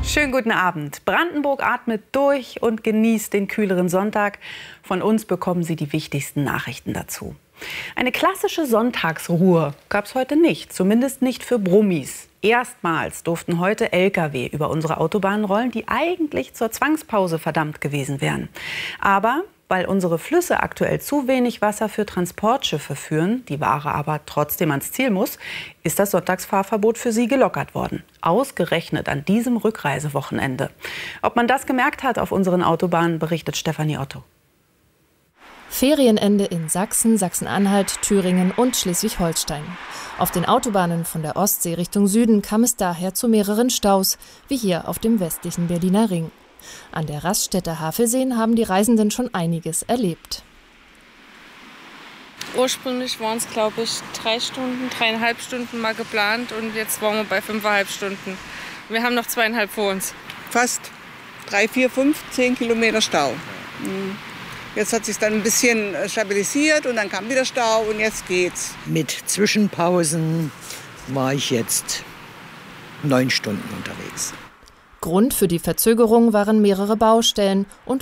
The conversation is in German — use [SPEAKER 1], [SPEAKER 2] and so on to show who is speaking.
[SPEAKER 1] Schönen guten Abend. Brandenburg atmet durch und genießt den kühleren Sonntag. Von uns bekommen Sie die wichtigsten Nachrichten dazu. Eine klassische Sonntagsruhe gab es heute nicht, zumindest nicht für Brummis. Erstmals durften heute Lkw über unsere Autobahnen rollen, die eigentlich zur Zwangspause verdammt gewesen wären. Aber weil unsere Flüsse aktuell zu wenig Wasser für Transportschiffe führen, die Ware aber trotzdem ans Ziel muss, ist das Sonntagsfahrverbot für sie gelockert worden. Ausgerechnet an diesem Rückreisewochenende. Ob man das gemerkt hat auf unseren Autobahnen, berichtet Stefanie Otto.
[SPEAKER 2] Ferienende in Sachsen, Sachsen-Anhalt, Thüringen und Schleswig-Holstein. Auf den Autobahnen von der Ostsee Richtung Süden kam es daher zu mehreren Staus, wie hier auf dem westlichen Berliner Ring. An der Raststätte Havelseen haben die Reisenden schon einiges erlebt.
[SPEAKER 3] Ursprünglich waren es, glaube ich, 3,5 Stunden mal geplant und jetzt waren wir bei 5,5 Stunden. Wir haben noch 2,5 vor uns.
[SPEAKER 4] Fast 3, 4, 5, 10 Kilometer Stau. Jetzt hat sich dann ein bisschen stabilisiert und dann kam wieder Stau und jetzt geht's.
[SPEAKER 5] Mit Zwischenpausen war ich jetzt 9 Stunden unterwegs.
[SPEAKER 2] Grund für die Verzögerung waren mehrere Baustellen und